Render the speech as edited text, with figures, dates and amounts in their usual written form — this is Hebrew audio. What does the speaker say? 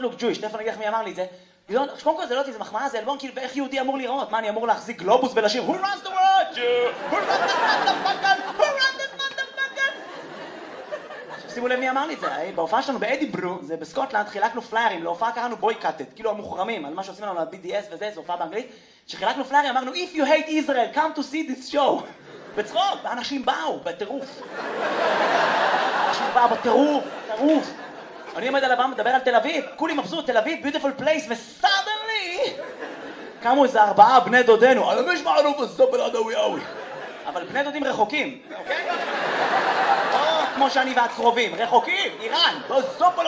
look Jewish, תכף אני אגיד לך מי אמר לי את זה. קודם כל זה לא אותי, זה מחמאה, זה עלבון, כאילו, ואיך יהודי אמור לראות? מה, אני אמור להחזיק גלובוס ולשיר Who runs the world, Jew? Who runs the motherfucker? Who runs the motherfucker? שימו לב מי אמר לי את זה, בהופעה שלנו באדיברו, זה בסקוטלנד, חילקנו פליירים, להופעה קראנו בויקאטד, כאילו המוחרמים, על מה שעושים לנו ל-BDS וזה, זו הופעה באנגלית, שחילקנו פליירים, אמרנו If you hate Israel, come to see this show. בצחוק, ואנשים באו, בטירוף. אנשים באו בטירוף, טירוף. אני עומד על הבמה, מדבר על תל אביב, כולי מבסוט, תל אביב, beautiful place, ו-suddenly קמו איזה 4 בני דודנו, אני מש מערוף הסופל הדאווי. אבל בני דודים רחוקים, אוקיי? כמו שאני ואת קרובים, רחוקים, איראן, בסופל